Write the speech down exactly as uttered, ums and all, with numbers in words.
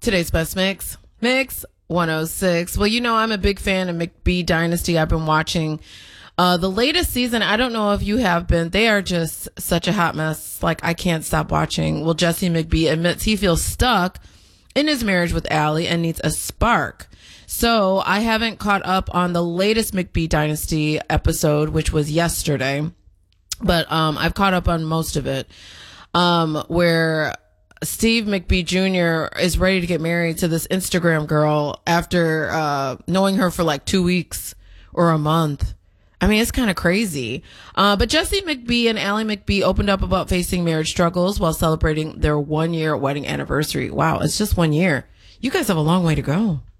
Today's best mix, Mix one oh six. Well, you know, I'm a big fan of McBee Dynasty. I've been watching uh, the latest season. I don't know if you have been. They are just such a hot mess. Like, I can't stop watching. Well, Jesse McBee admits he feels stuck in his marriage with Allie and needs a spark. So I haven't caught up on the latest McBee Dynasty episode, which was yesterday, but um, I've caught up on most of it, um, where Steve McBee Junior is ready to get married to this Instagram girl after uh, knowing her for like two weeks or a month. I mean, it's kind of crazy. Uh, but Jesse McBee and Allie McBee opened up about facing marriage struggles while celebrating their one-year wedding anniversary. Wow, it's just one year. You guys have a long way to go.